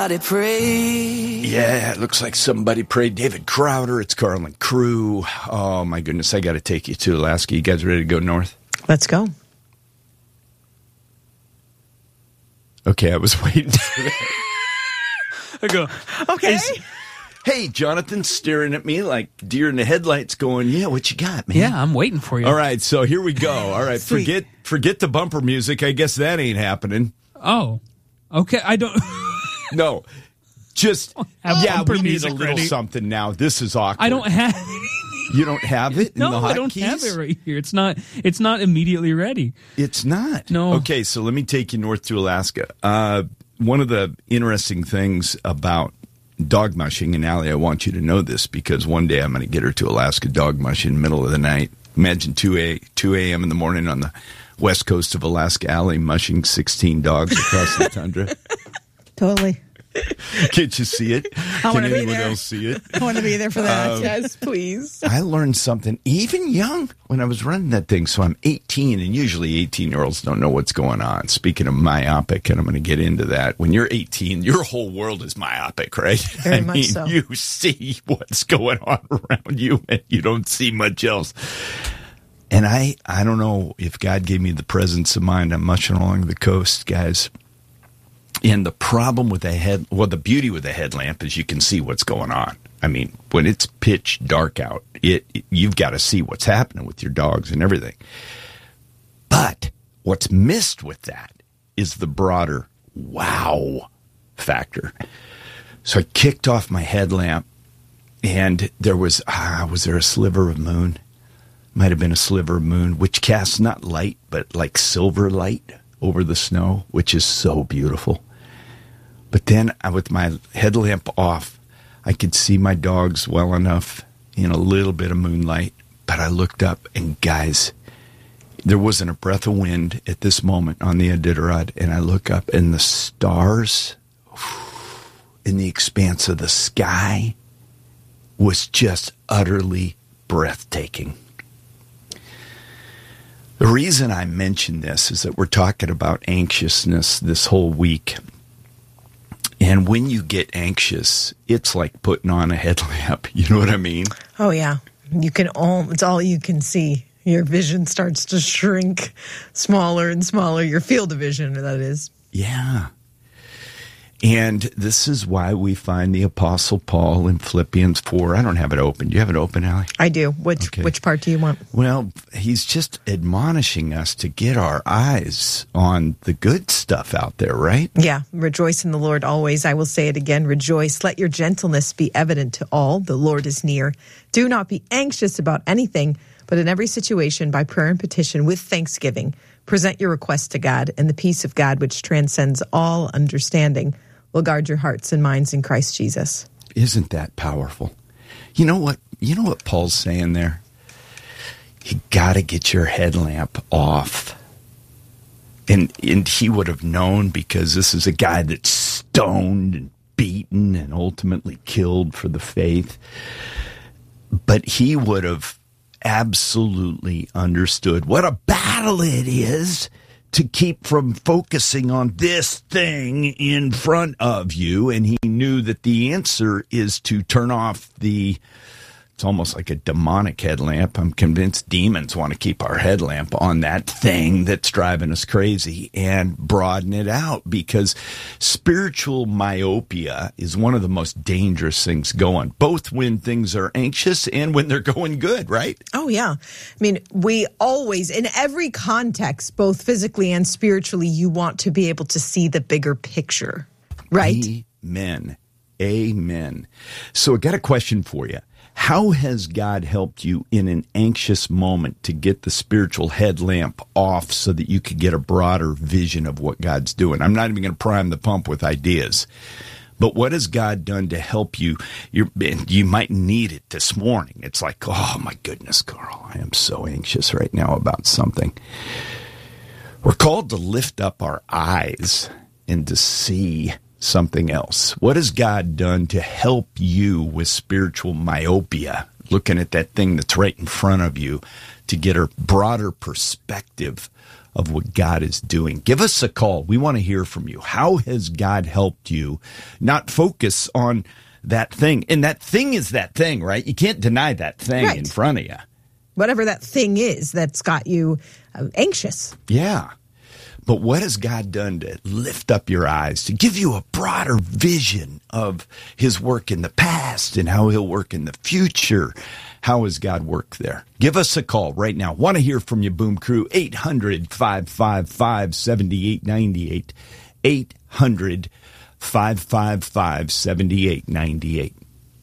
Yeah, it looks like somebody prayed. David Crowder, it's Carlin Crew. Oh, my goodness, I got to take you to Alaska. You guys ready to go north? Let's go. Okay, I was waiting for that. I go, okay. Hey, Jonathan's staring at me like deer in the headlights going, yeah, what you got, man? Yeah, I'm waiting for you. All right, so here we go. All right, forget the bumper music. I guess that ain't happening. Oh, okay. I don't... No, just, yeah, we need a little ready. something now. This is awkward. I don't have... You don't have it in the No, I don't hotkeys? have it right here. It's not immediately ready. It's not? No. Okay, so let me take you north to Alaska. One of the interesting things about dog mushing, and Allie, I want you to know this because one day I'm going to get her to Alaska dog mush in the middle of the night. Imagine 2 a.m. in the morning on the west coast of Alaska, Allie mushing 16 dogs across the tundra. Totally. Can't you see it? Can anyone else see it? I want to be there for that. Yes, please. I learned something even young when I was running that thing. So I'm 18, and usually 18-year-olds don't know what's going on. Speaking of myopic, and I'm going to get into that. When you're 18, your whole world is myopic, right? Very much so. You see what's going on around you, and you don't see much else. And I don't know if God gave me the presence of mind. I'm mushing along the coast, guys. And the problem with the beauty with a headlamp is you can see what's going on. I mean, when it's pitch dark out, you've got to see what's happening with your dogs and everything. But what's missed with that is the broader wow factor. So I kicked off my headlamp, and there was there a sliver of moon? Might have been a sliver of moon, which casts not light, but like silver light over the snow, which is so beautiful. But then with my headlamp off, I could see my dogs well enough in a little bit of moonlight. But I looked up, and guys, there wasn't a breath of wind at this moment on the Iditarod. And I look up, and the stars in the expanse of the sky was just utterly breathtaking. The reason I mention this is that we're talking about anxiousness this whole week. And when you get anxious, it's like putting on a headlamp. You know what I mean? Oh, yeah. It's all you can see. Your vision starts to shrink smaller and smaller. Your field of vision, that is. Yeah. And this is why we find the Apostle Paul in Philippians 4. I don't have it open. Do you have it open, Allie? I do. Which part do you want? Well, he's just admonishing us to get our eyes on the good stuff out there, right? Yeah. Rejoice in the Lord always. I will say it again. Rejoice. Let your gentleness be evident to all. The Lord is near. Do not be anxious about anything, but in every situation, by prayer and petition, with thanksgiving, present your requests to God, and the peace of God, which transcends all understanding, will guard your hearts and minds in Christ Jesus. Isn't that powerful? You know what Paul's saying there? You got to get your headlamp off. And he would have known, because this is a guy that's stoned and beaten and ultimately killed for the faith. But he would have absolutely understood what a battle it is to keep from focusing on this thing in front of you. And he knew that the answer is to turn off it's almost like a demonic headlamp. I'm convinced demons want to keep our headlamp on that thing that's driving us crazy and broaden it out, because spiritual myopia is one of the most dangerous things going, both when things are anxious and when they're going good, right? Oh, yeah. I mean, we always, in every context, both physically and spiritually, you want to be able to see the bigger picture, right? Amen. Amen. So I got a question for you. How has God helped you in an anxious moment to get the spiritual headlamp off so that you could get a broader vision of what God's doing? I'm not even going to prime the pump with ideas, but what has God done to help you? You might need it this morning. It's like, oh my goodness, Carl, I am so anxious right now about something. We're called to lift up our eyes and to see something else. What has God done to help you with spiritual myopia, looking at that thing that's right in front of you, to get a broader perspective of what God is doing. Give us a call. We want to hear from you. How has God helped you not focus on that thing? And that thing is that thing, right? You can't deny that thing in front of you. Whatever that thing is that's got you anxious. Yeah. But what has God done to lift up your eyes, to give you a broader vision of his work in the past and how he'll work in the future? How has God worked there? Give us a call right now. Want to hear from you, Boom Crew. 800-555-7898. 800-555-7898.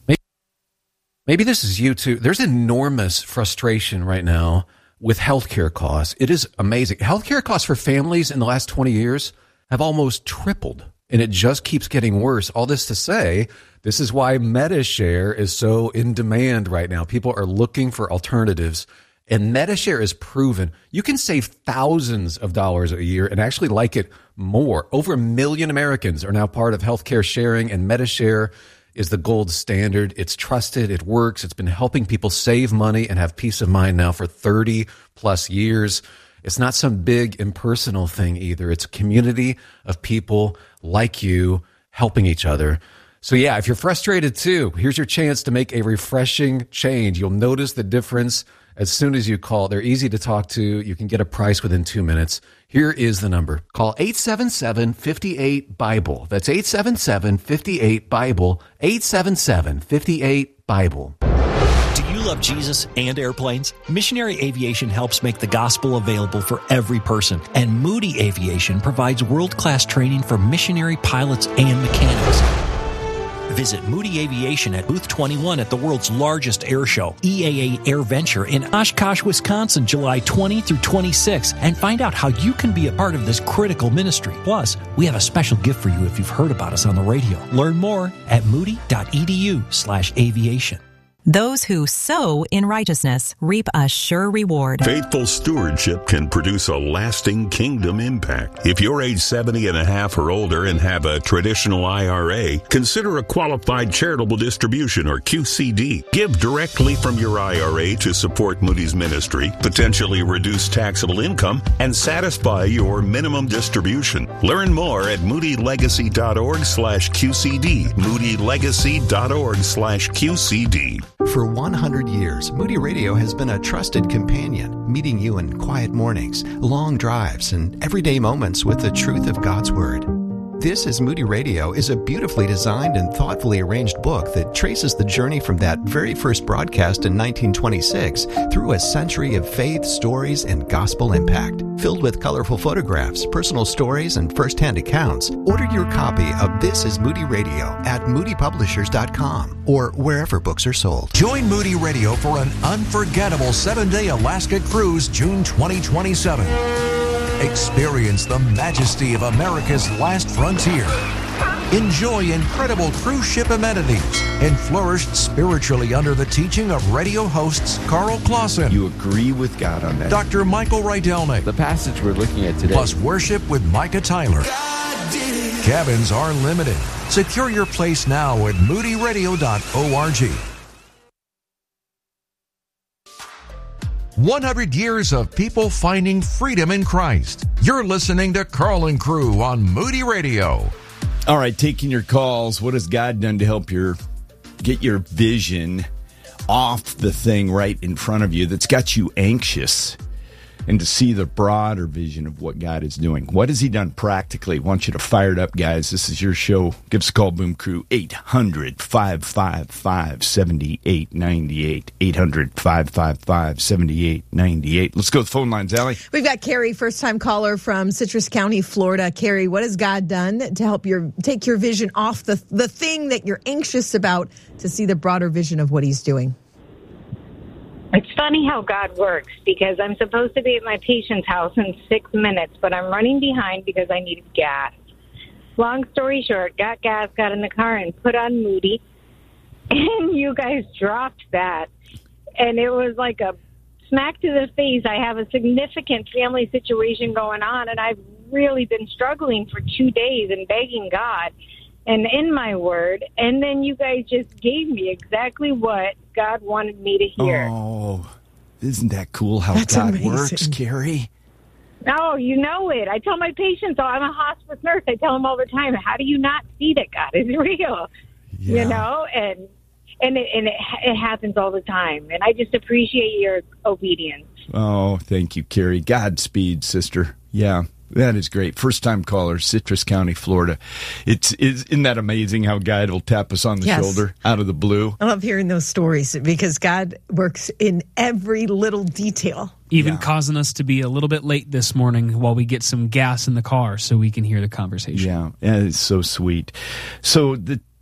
Maybe this is you too. There's enormous frustration right now with healthcare costs. It is amazing. Healthcare costs for families in the last 20 years have almost tripled, and it just keeps getting worse. All this to say, this is why MediShare is so in demand right now. People are looking for alternatives, and MediShare is proven. You can save thousands of dollars a year and actually like it more. Over 1 million Americans are now part of healthcare sharing, and MediShare is the gold standard. It's trusted. It works. It's been helping people save money and have peace of mind now for 30 plus years. It's not some big impersonal thing either. It's a community of people like you helping each other. So yeah, if you're frustrated too, here's your chance to make a refreshing change. You'll notice the difference as soon as you call. They're easy to talk to. You can get a price within 2 minutes. Here is the number. Call 877-58-BIBLE. That's 877-58-BIBLE. 877-58-BIBLE. Do you love Jesus and airplanes? Missionary Aviation helps make the gospel available for every person. And Moody Aviation provides world-class training for missionary pilots and mechanics. Visit Moody Aviation at Booth 21 at the world's largest air show, EAA Air Venture in Oshkosh, Wisconsin, July 20 through 26, and find out how you can be a part of this critical ministry. Plus, we have a special gift for you if you've heard about us on the radio. Learn more at moody.edu/aviation. Those who sow in righteousness reap a sure reward. Faithful stewardship can produce a lasting kingdom impact. If you're age 70 and a half or older and have a traditional IRA, consider a qualified charitable distribution or QCD. Give directly from your IRA to support Moody's ministry, potentially reduce taxable income, and satisfy your minimum distribution. Learn more at moodylegacy.org/QCD. moodylegacy.org/QCD. For 100 years, Moody Radio has been a trusted companion, meeting you in quiet mornings, long drives, and everyday moments with the truth of God's Word. This is Moody Radio is a beautifully designed and thoughtfully arranged book that traces the journey from that very first broadcast in 1926 through a century of faith, stories, and gospel impact. Filled with colorful photographs, personal stories, and first-hand accounts, order your copy of This is Moody Radio at moodypublishers.com or wherever books are sold. Join Moody Radio for an unforgettable 7-day Alaska cruise June 2027. Experience the majesty of America's last frontier. Enjoy incredible cruise ship amenities and flourish spiritually under the teaching of radio hosts Carl Clausen. You agree with God on that? Dr. Michael Rydelnik. The passage we're looking at today. Plus worship with Micah Tyler. Cabins are limited. Secure your place now at moodyradio.org. 100 years of people finding freedom in Christ. You're listening to Carl and Crew on Moody Radio. All right, taking your calls. What has God done to help get your vision off the thing right in front of you that's got you anxious, and to see the broader vision of what God is doing? What has he done practically? I want you to fire it up, guys. This is your show. Give us a call, Boom Crew, 800-555-7898. 800-555-7898. Let's go to the phone lines, Allie. We've got Carrie, first-time caller from Citrus County, Florida. Carrie, what has God done to help take your vision off the thing that you're anxious about to see the broader vision of what he's doing? It's funny how God works, because I'm supposed to be at my patient's house in 6 minutes, but I'm running behind because I needed gas. Long story short, got gas, got in the car, and put on Moody, and you guys dropped that. And it was like a smack to the face. I have a significant family situation going on, and I've really been struggling for 2 days and begging God and in my word, and then you guys just gave me exactly what God wanted me to hear. Oh, isn't that cool how That's God amazing. works, Carrie? No, you know it. I tell my patients, I'm a hospice nurse. I tell them all the time, how do you not see that God is real? Yeah. You know, and it happens all the time. And I just appreciate your obedience. Oh, thank you, Carrie. Godspeed, sister. Yeah, that is great. First-time caller, Citrus County, Florida. Isn't that amazing how God will tap us on the shoulder out of the blue? I love hearing those stories because God works in every little detail. Even causing us to be a little bit late this morning while we get some gas in the car so we can hear the conversation. Yeah, it's so sweet. So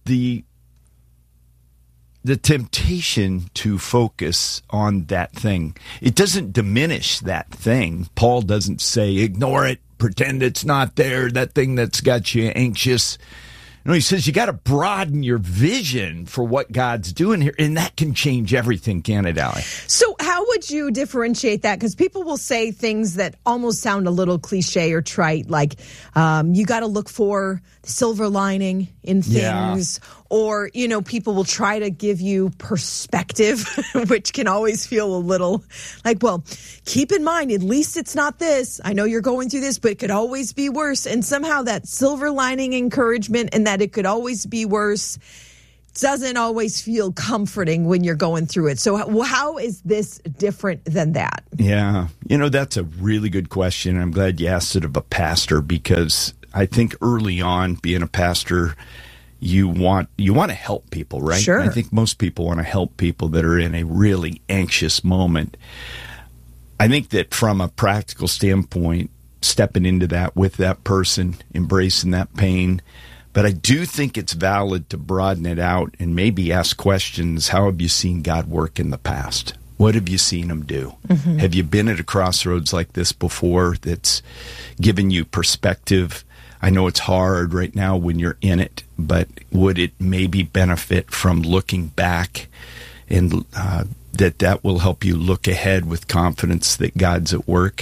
the temptation to focus on that thing, it doesn't diminish that thing. Paul doesn't say, ignore it, pretend it's not there, that thing that's got you anxious. No, he says you got to broaden your vision for what God's doing here, and that can change everything, can it, Allie? So how would you differentiate that? Because people will say things that almost sound a little cliche or trite, like you got to look for the silver lining in things. Yeah. Or, you know, people will try to give you perspective, which can always feel a little like, well, keep in mind, at least it's not this. I know you're going through this, but it could always be worse. And somehow that silver lining encouragement and that it could always be worse doesn't always feel comforting when you're going through it. So how is this different than that? Yeah, you know, that's a really good question. I'm glad you asked it of a pastor, because I think early on, being a pastor, you want to help people, right? Sure. I think most people want to help people that are in a really anxious moment. I think that from a practical standpoint, stepping into that with that person, embracing that pain. But I do think it's valid to broaden it out and maybe ask questions. How have you seen God work in the past? What have you seen him do? Mm-hmm. Have you been at a crossroads like this before that's given you perspective? I know it's hard right now when you're in it, but would it maybe benefit from looking back, and that will help you look ahead with confidence that God's at work?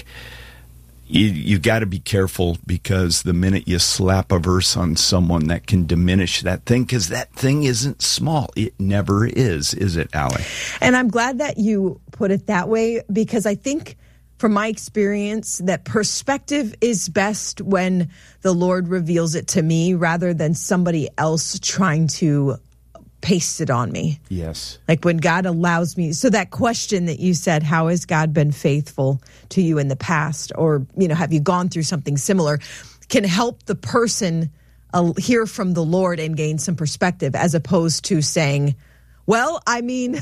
You got to be careful, because the minute you slap a verse on someone, that can diminish that thing, because that thing isn't small. It never is it, Allie? And I'm glad that you put it that way, because I think from my experience that perspective is best when the Lord reveals it to me rather than somebody else trying to paste it on me. Yes. Like when God allows me. So that question that you said, how has God been faithful to you in the past? Or, you know, have you gone through something similar? Can help the person hear from the Lord and gain some perspective, as opposed to saying, well, I mean,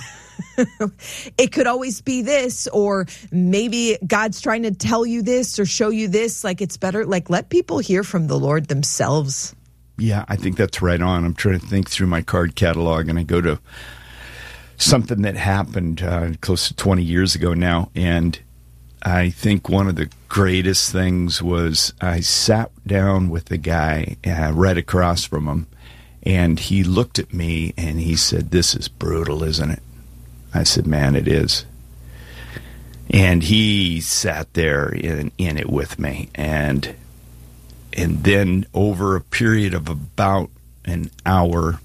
it could always be this, or maybe God's trying to tell you this or show you this. Like, it's better. Like, let people hear from the Lord themselves. Yeah, I think that's right on. I'm trying to think through my card catalog, and I go to something that happened close to 20 years ago now. And I think one of the greatest things was I sat down with the guy right across from him, and he looked at me and he said, "This is brutal, isn't it?" I said, "Man, it is." And he sat there in it with me. And then over a period of about an hour,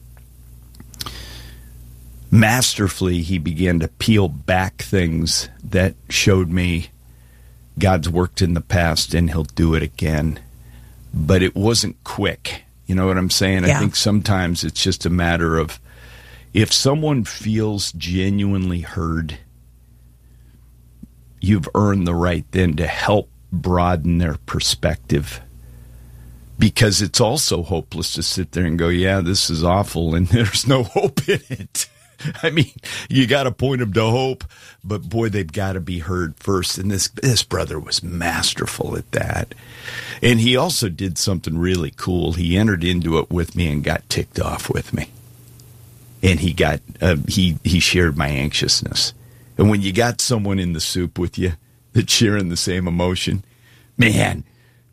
masterfully, he began to peel back things that showed me God's worked in the past and he'll do it again. But it wasn't quick. You know what I'm saying? Yeah. I think sometimes it's just a matter of, if someone feels genuinely heard, you've earned the right then to help broaden their perspective. Because it's also hopeless to sit there and go, yeah, this is awful, and there's no hope in it. I mean, you got to point them to hope, but boy, they've got to be heard first. And this brother was masterful at that. And he also did something really cool. He entered into it with me and got ticked off with me. And he got he shared my anxiousness. And when you got someone in the soup with you that's sharing the same emotion, man,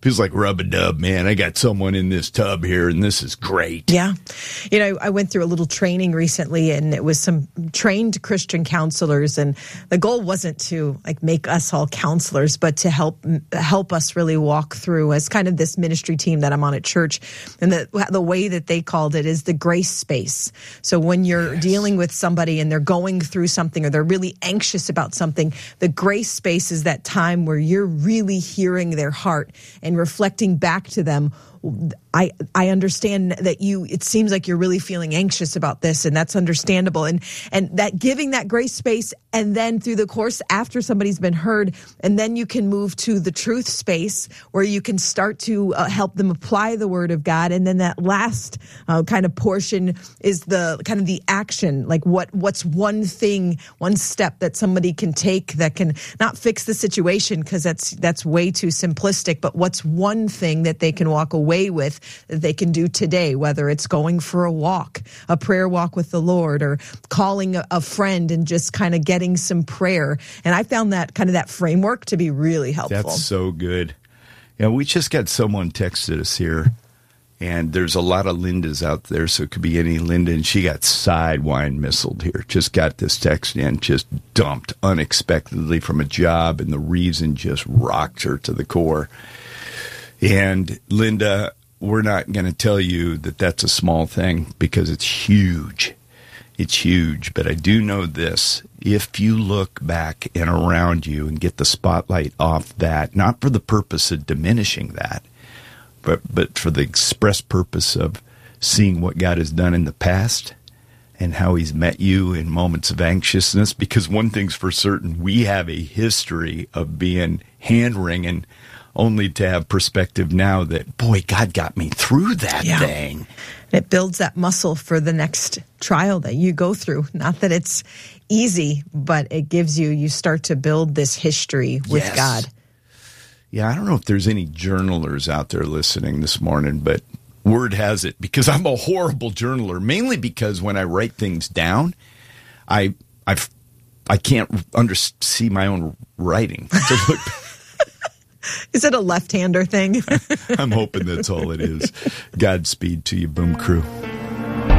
Feels like rub-a-dub, man. I got someone in this tub here, and this is great. Yeah. I went through a little training recently, and it was some trained Christian counselors, and the goal wasn't to make us all counselors, but to help us really walk through as kind of this ministry team that I'm on at church. And the way that they called it is the grace space. So when you're dealing with somebody and they're going through something or they're really anxious about something, the grace space is that time where you're really hearing their heart and reflecting back to them. I understand that it seems like you're really feeling anxious about this, and that's understandable. And that giving that grace space, and then through the course after somebody's been heard, and then you can move to the truth space where you can start to help them apply the word of God. And then that last kind of portion is the kind of the action, like what's one thing, one step that somebody can take that can not fix the situation, because that's way too simplistic, but what's one thing that they can walk away with that they can do today, whether it's going for a walk, a prayer walk with the Lord, or calling a friend and just kind of getting some prayer. And I found that kind of that framework to be really helpful. That's so good. Yeah, we just got someone texted us here, and there's a lot of Lindas out there, so it could be any Linda, and she got sidewind missiled here. Just got this text in, just dumped unexpectedly from a job, and the reason just rocked her to the core. And Linda, we're not going to tell you that that's a small thing, because it's huge. It's huge. But I do know this. If you look back and around you and get the spotlight off that, not for the purpose of diminishing that, but for the express purpose of seeing what God has done in the past and how he's met you in moments of anxiousness, because one thing's for certain, we have a history of being hand-wringing, only to have perspective now that, boy, God got me through that thing. It builds that muscle for the next trial that you go through. Not that it's easy, but it gives you start to build this history with God. Yeah, I don't know if there's any journalers out there listening this morning, but word has it, because I'm a horrible journaler, mainly because when I write things down, I can't see my own writing. So look, is it a left-hander thing? I'm hoping that's all it is. Godspeed to you, Boom Crew.